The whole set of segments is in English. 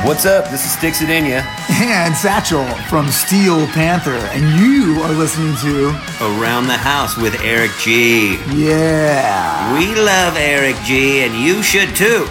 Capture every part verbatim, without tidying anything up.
What's up? This is Sticks It In Ya. And Satchel from Steel Panther. And you are listening to Around the House with Eric G. Yeah. We love Eric G, and you should too.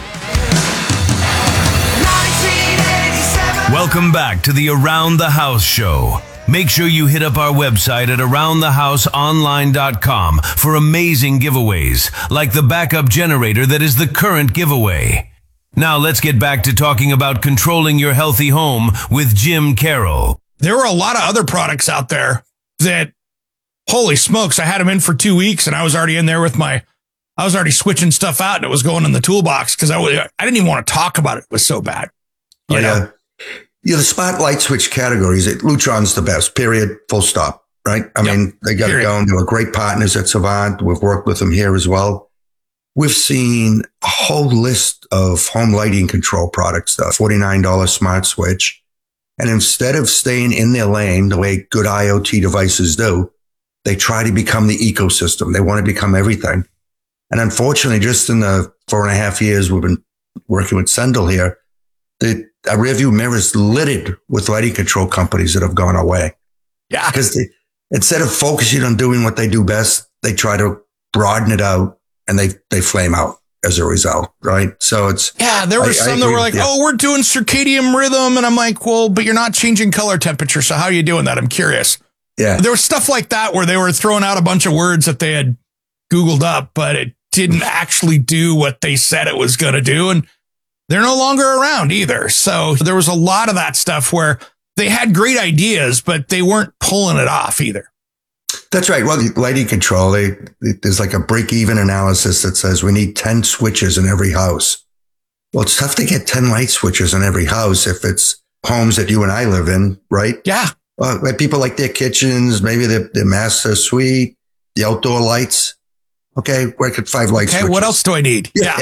Welcome back to the Around the House show. Make sure you hit up our website at around the house online dot com for amazing giveaways, like the backup generator that is the current giveaway. Now let's get back to talking about controlling your healthy home with Jim Carroll. There were a lot of other products out there that, holy smokes, I had them in for two weeks and I was already in there with my, I was already switching stuff out and it was going in the toolbox because I, I didn't even want to talk about it. It was so bad. You oh, know? Yeah. Yeah, the spotlight switch categories, it, Lutron's the best, period, full stop, right? I yep. mean, they got period. it going. They were great partners at Savant. We've worked with them here as well. We've seen a whole list of home lighting control products, the forty-nine dollars smart switch. And instead of staying in their lane the way good I O T devices do, they try to become the ecosystem. They want to become everything. And unfortunately, just in the four and a half years we've been working with Sendle here, the our rearview mirror is littered with lighting control companies that have gone away. Yeah. Because they, instead of focusing on doing what they do best, they try to broaden it out. And they, they flame out as a result, right? So it's... Yeah, there were I, some I that were like, yeah. oh, we're doing circadian rhythm. And I'm like, well, but you're not changing color temperature. So how are you doing that? I'm curious. Yeah. There was stuff like that where they were throwing out a bunch of words that they had Googled up, but it didn't actually do what they said it was going to do. And they're no longer around either. So there was a lot of that stuff where they had great ideas, but they weren't pulling it off either. That's right. Well, the lighting control, they, there's like a break-even analysis that says we need ten switches in every house. Well, it's tough to get ten light switches in every house if it's homes that you and I live in, right? Yeah. Well, like people like their kitchens, maybe their, their master suite, the outdoor lights. Okay, where could five light okay, switches? What else do I need? Yeah.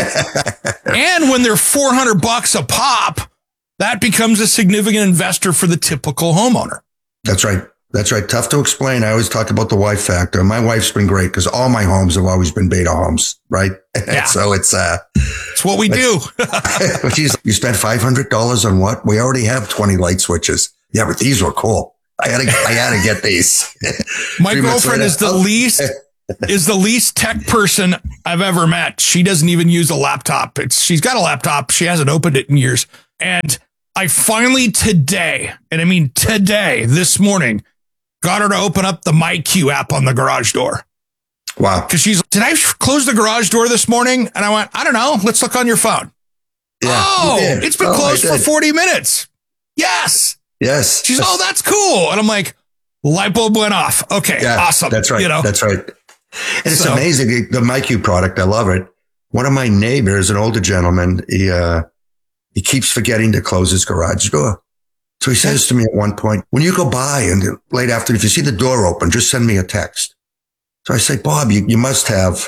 And when they're four hundred bucks a pop, that becomes a significant investor for the typical homeowner. That's right. That's right. Tough to explain. I always talk about the wife factor. My wife's been great because all my homes have always been beta homes, right? Yeah. So it's, uh, it's what we do. Geez, you spent five hundred dollars on what? We already have twenty light switches. Yeah, but these were cool. I had to, I had to get these. My girlfriend is the least, is the least tech person I've ever met. She doesn't even use a laptop. It's, she's got a laptop. She hasn't opened it in years. And I finally today, and I mean today, this morning, got her to open up the MyQ app on the garage door. Wow. Because she's, did I close the garage door this morning? And I went, I don't know. Let's look on your phone. Yeah, oh, it's been oh, closed for forty minutes. Yes. Yes. She's, oh, that's cool. And I'm like, light bulb went off. Okay. Yeah, awesome. That's right. You know? That's right. And it's so amazing. The MyQ product. I love it. One of my neighbors, an older gentleman, he, uh, he keeps forgetting to close his garage door. So he says to me at one point, when you go by and late after, if you see the door open, just send me a text. So I say, Bob, you, you must have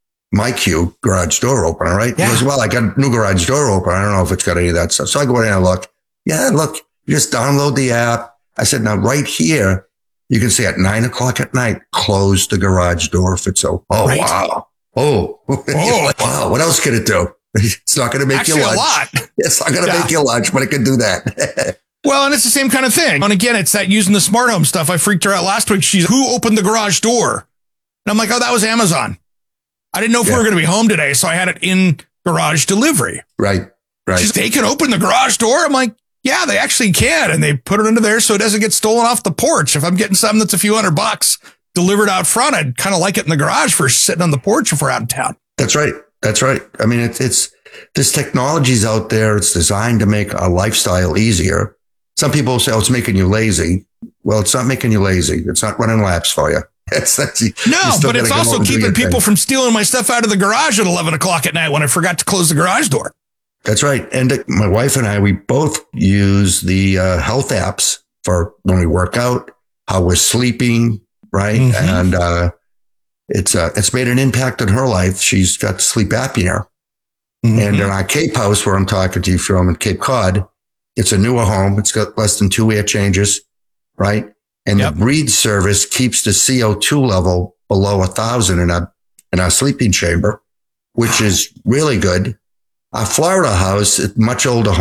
MyQ garage door open, all right? Yeah. He goes, well, I got a new garage door open. I don't know if it's got any of that stuff. So I go in and I look. Yeah, look, you just download the app. I said, now right here, you can say at nine o'clock at night, close the garage door if it's open. Oh, right. Wow. Oh, oh. Wow. What else can it do? It's not going to make Actually, you lunch. A lot. It's not going to yeah. make you lunch, but it can do that. Well, and it's the same kind of thing. And again, it's that using the smart home stuff. I freaked her out last week. She's, who opened the garage door? And I'm like, oh, that was Amazon. I didn't know if yeah. we were going to be home today, so I had it in garage delivery. Right, right. She's, they can open the garage door? I'm like, yeah, they actually can. And they put it into there so it doesn't get stolen off the porch. If I'm getting something that's a few hundred bucks delivered out front, I'd kind of like it in the garage for sitting on the porch if we're out in town. That's right. That's right. I mean, it's, it's this technology's out there. It's designed to make our lifestyle easier. Some people say, oh, it's making you lazy. Well, it's not making you lazy. It's not running laps for you. It's, that's, you, no, but it's also keeping people thing. from stealing my stuff out of the garage at eleven o'clock at night when I forgot to close the garage door. That's right. And my wife and I, we both use the uh, health apps for when we work out, how we're sleeping, right? Mm-hmm. And uh, it's uh, it's made an impact on her life. She's got sleep apnea. Mm-hmm. And in our Cape house, where I'm talking to you from in Cape Cod, it's a newer home. It's got less than two air changes, right? And yep. the breed service keeps the C O two level below a thousand in our, in our sleeping chamber, which is really good. Our Florida house, much older home,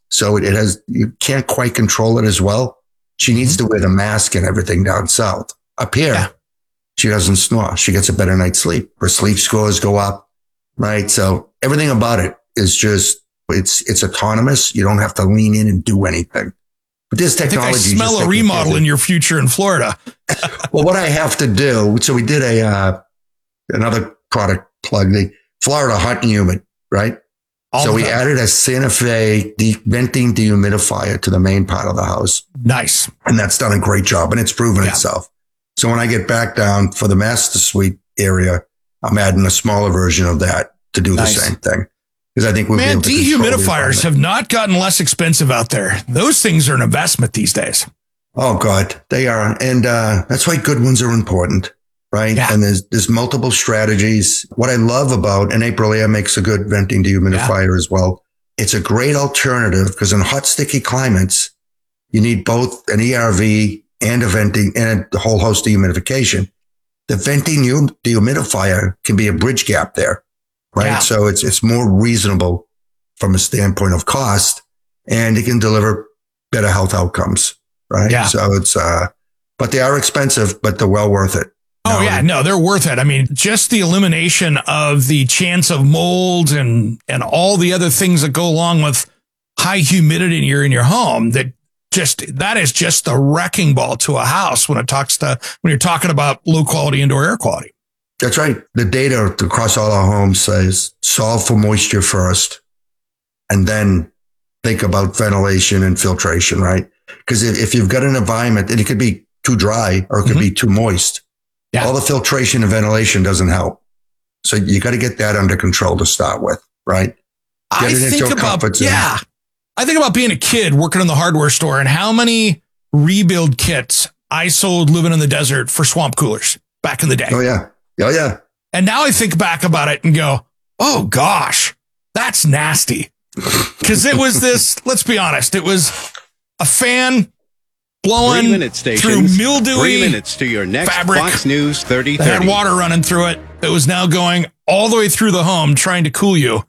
So it, it has, you can't quite control it as well. She needs mm-hmm. to wear the mask and everything down south. Up here, yeah. she doesn't snore. She gets a better night's sleep. Her sleep scores go up, right? So everything about it is just, it's, it's autonomous. You don't have to lean in and do anything. But this technology. I think I smell a remodel in your future in Florida. Well, what I have to do, so we did a, uh, another product plug, the Florida Hot and Humid, right? All so we that. added a Santa Fe de- venting dehumidifier to the main part of the house. Nice. And that's done a great job and it's proven yeah. itself. So when I get back down for the master suite area, I'm adding a smaller version of that to do nice. the same thing. Because I think we'll Man, be able to dehumidifiers have not gotten less expensive out there. Those things are an investment these days. Oh God, they are. And, uh, that's why good ones are important. Right. Yeah. And there's, there's multiple strategies. What I love about, and Aprilia makes a good venting dehumidifier yeah. as well. It's a great alternative because in hot, sticky climates, you need both an E R V and a venting and a whole host of humidification. The venting dehumidifier can be a bridge gap there. Right. Yeah. So it's, it's more reasonable from a standpoint of cost and it can deliver better health outcomes. Right. Yeah. So it's, uh, but they are expensive, but they're well worth it. Oh, yeah. No, they're worth it. I mean, just the elimination of the chance of mold and, and all the other things that go along with high humidity in your, in your home, that just, that is just the wrecking ball to a house when it talks to, when you're talking about low quality indoor air quality. That's right. The data across all our homes says solve for moisture first and then think about ventilation and filtration, right? Because if, if you've got an environment, and it could be too dry or it could mm-hmm. be too moist. Yeah. All the filtration and ventilation doesn't help. So you got to get that under control to start with, right? Get I it think into a about, comfort zone. yeah. I think about being a kid working in the hardware store and how many rebuild kits I sold living in the desert for swamp coolers back in the day. Oh, yeah. Oh, yeah. And now I think back about it and go, oh, gosh, that's nasty. Because it was this, let's be honest, it was a fan blowing Three minute through mildewy Three minutes to your next fabric. Fox News thirty thirty. That had water running through it. It was now going all the way through the home trying to cool you.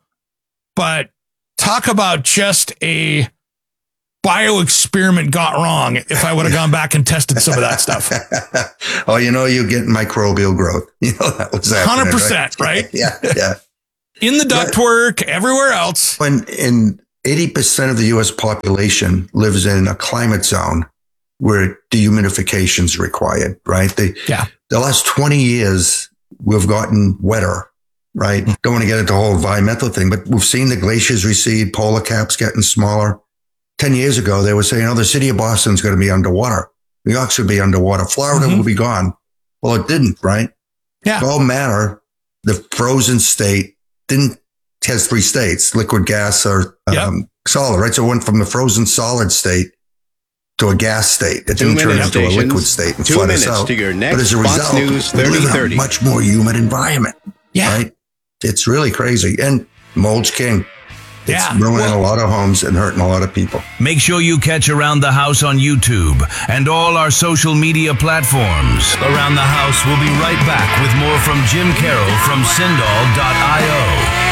But talk about just a bio experiment got wrong if I would have gone back and tested some of that stuff. Oh, you know, you get microbial growth. You know, that was happening, one hundred percent, right? right? Yeah, yeah. In the ductwork, everywhere else. When in eighty percent of the U S population lives in a climate zone where dehumidification is required, right? The, yeah. the last twenty years, we've gotten wetter, right? Mm-hmm. Don't want to get into the whole environmental thing, but we've seen the glaciers recede, polar caps getting smaller. ten years ago, they were saying, oh, the city of Boston's going to be underwater. New York should be underwater. Florida mm-hmm. will be gone. Well, it didn't, right? Yeah. It all matter. The frozen state didn't, has three states, liquid, gas, or um, yep. solid, right? So it went from the frozen solid state to a gas state. It didn't turn into a liquid state and flood us out. To your next but as a result, News we live in a much more humid environment. Yeah. Right? It's really crazy. And mold's king. It's yeah. ruining well, a lot of homes and hurting a lot of people. Make sure you catch Around the House on YouTube and all our social media platforms. Around the House will be right back with more from Jim Carroll from Sindall dot io.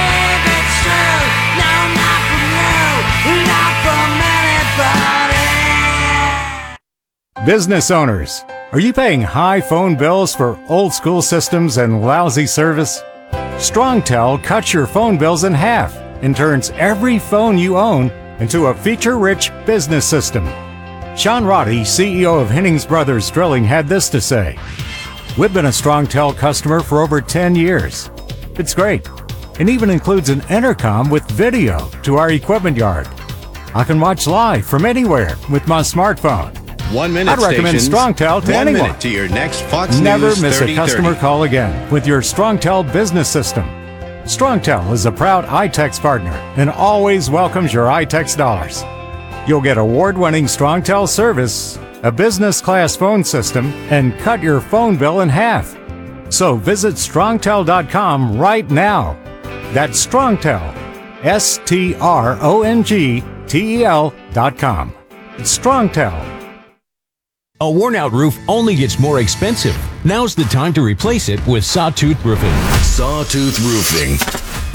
Business owners, are you paying high phone bills for old school systems and lousy service? StrongTel cuts your phone bills in half and turns every phone you own into a feature-rich business system. Sean Roddy, C E O of Hennings Brothers Drilling, had this to say. We've been a StrongTel customer for over ten years. It's great. It even includes an intercom with video to our equipment yard. I can watch live from anywhere with my smartphone. One minute I'd recommend stations, StrongTel to one anyone. Minute to your next Fox Never News miss a customer call again with your StrongTel business system. StrongTel is a proud iTex partner and always welcomes your iTex dollars. You'll get award-winning StrongTel service, a business-class phone system, and cut your phone bill in half. So visit strongtel dot com right now. That's StrongTel, S T R O N G T E L dot com. StrongTel. A worn-out roof only gets more expensive. Now's the time to replace it with Sawtooth Roofing. Sawtooth Roofing.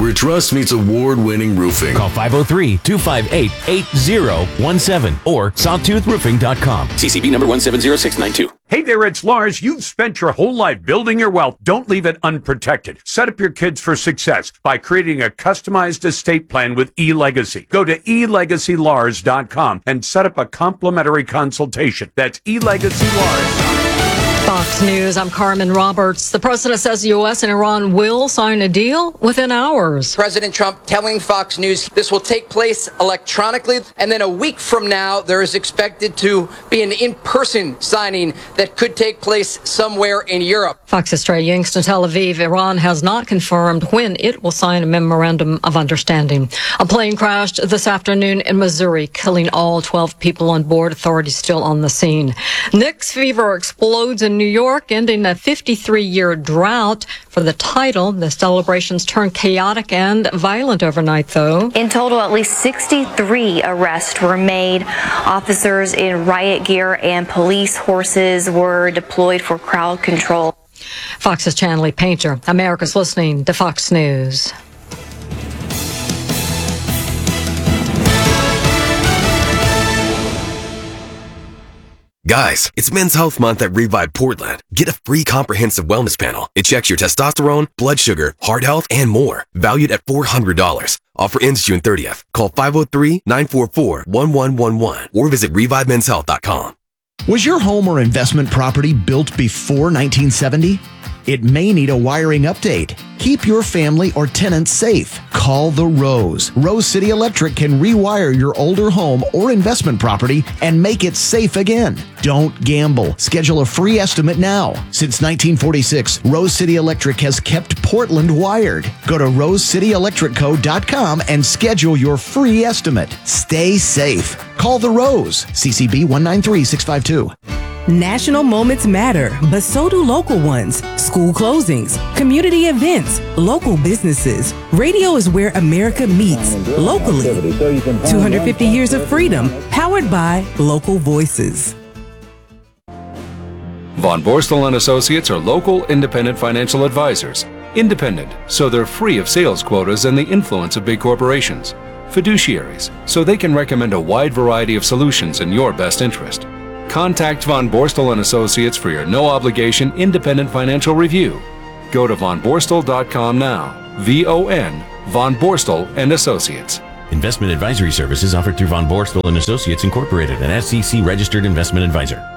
where trust meets award-winning roofing. Call five oh three, two five eight, eight oh one seven or sawtooth roofing dot com. C C B number one seven zero six nine two. Hey there, it's Lars. You've spent your whole life building your wealth. Don't leave it unprotected. Set up your kids for success by creating a customized estate plan with eLegacy. Go to e legacy lars dot com and set up a complimentary consultation. That's e legacy lars dot com. Fox News, I'm Carmen Roberts. The president says the U S and Iran will sign a deal within hours. President Trump telling Fox News this will take place electronically, and then a week from now, there is expected to be an in-person signing that could take place somewhere in Europe. Fox's Trey Yingst in Tel Aviv. Iran has not confirmed when it will sign a memorandum of understanding. A plane crashed this afternoon in Missouri, killing all twelve people on board. Authorities still on the scene. Knicks fever explodes in New York, ending a fifty-three-year drought for the title. The celebrations turned chaotic and violent overnight, though. In total, at least sixty-three arrests were made. Officers in riot gear and police horses were deployed for crowd control. Fox's Chanley Painter. America's listening to Fox News. Guys, it's Men's Health Month at Revive Portland. Get a free comprehensive wellness panel. It checks your testosterone, blood sugar, heart health, and more. Valued at four hundred dollars. Offer ends June thirtieth. Call five oh three, nine four four, one one one one or visit revive men's health dot com. Was your home or investment property built before nineteen seventy? It may need a wiring update. Keep your family or tenants safe. Call the Rose. Rose City Electric can rewire your older home or investment property and make it safe again. Don't gamble. Schedule a free estimate now. Since nineteen forty-six, Rose City Electric has kept Portland wired. Go to rose city electric co dot com and schedule your free estimate. Stay safe. Call the Rose. C C B one nine three six five two. National moments matter, but so do local ones. School closings, community events, local businesses. Radio is where America meets, locally. two hundred fifty years of freedom, powered by local voices. Von Borstel and Associates are local independent financial advisors. Independent, so they're free of sales quotas and the influence of big corporations. Fiduciaries, so they can recommend a wide variety of solutions in your best interest. Contact Von Borstel and Associates for your no-obligation independent financial review. Go to von borstel dot com now. V O N, Von Borstel and Associates. Investment advisory services offered through Von Borstel and Associates Incorporated, an S E C registered investment advisor.